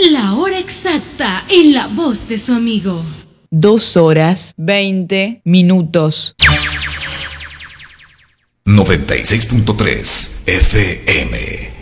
La hora exacta en la voz de su amigo. 2:20. 96.3 FM